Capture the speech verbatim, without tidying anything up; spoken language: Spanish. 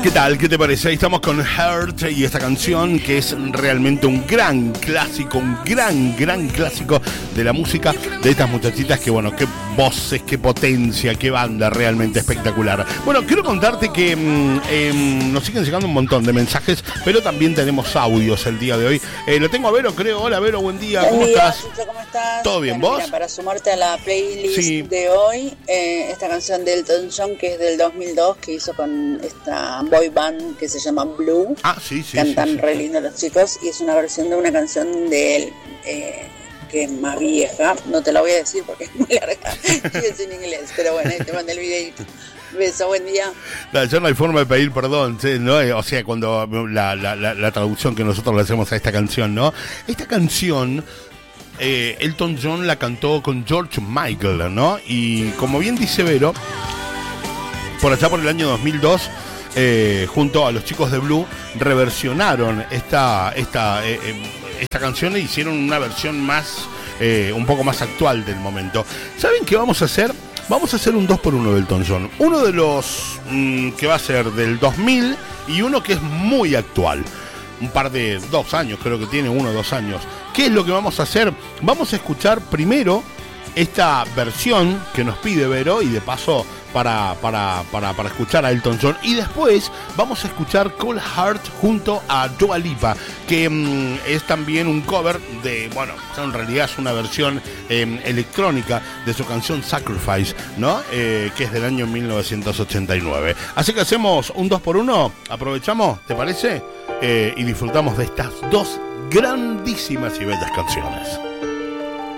¿Qué tal? ¿Qué te parece? Ahí estamos con Hurt y esta canción que es realmente un gran clásico, un gran, gran clásico de la música de estas muchachitas que, bueno, qué voces, qué potencia, qué banda realmente espectacular. Bueno, quiero contarte que eh, nos siguen llegando un montón de mensajes, pero también tenemos audios el día de hoy. Eh, lo tengo a Vero, creo. Hola, Vero, buen día. Buen ¿Cómo día, estás? Chucho, ¿cómo estás? ¿Todo bien, Bueno, vos? mira, para sumarte a la playlist Sí. de hoy, eh, esta canción de Elton John, que es del dos mil dos, que hizo con esta boy band que se llama Blue. Ah, sí, sí. Cantan sí, sí. re lindo los chicos, y es una versión de una canción de él, eh, que es más vieja. No te la voy a decir porque es muy larga y es en inglés, pero bueno, ahí te mandé el videito. Beso, buen día. No, ya no hay forma de pedir perdón, ¿sí? ¿No? O sea, cuando la, la, la, la traducción que nosotros le hacemos a esta canción, ¿no? Esta canción, eh, Elton John la cantó con George Michael, ¿no? Y como bien dice Vero, por allá por el año dos mil dos, eh, junto a los chicos de Blue, reversionaron esta, esta, eh, eh, esta canción e hicieron una versión más, eh, un poco más actual del momento. ¿Saben qué vamos a hacer? Vamos a hacer un dos por uno de Elton John. Uno de los mmm, que va a ser del dos mil y uno que es muy actual. Un par de dos años, creo que tiene uno o dos años. ¿Qué es lo que vamos a hacer? Vamos a escuchar primero esta versión que nos pide Vero y de paso para, para, para, para escuchar a Elton John. Y después vamos a escuchar Cold Heart junto a Dua Lipa, que mmm, es también un cover de, bueno, en realidad es una versión eh, electrónica de su canción Sacrifice, ¿no? Eh, que es del año mil novecientos ochenta y nueve. Así que hacemos un dos por uno, aprovechamos, ¿te parece? Eh, y disfrutamos de estas dos grandísimas y bellas canciones.